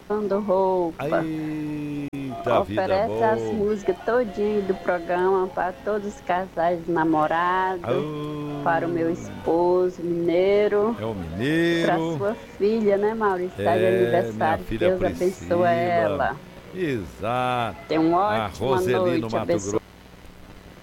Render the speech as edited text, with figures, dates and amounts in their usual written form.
lavando roupa. Eita, vida Oferece as boa. músicas todinho do programa para todos os casais namorados, para o meu esposo mineiro, É o para mineiro. sua filha, né, Maurício? Está de É, minha aniversário. filha Deus abençoe Priscila. ela. Exato. Tenha uma A ótima Roseli no noite, Mato abençoada. Grosso.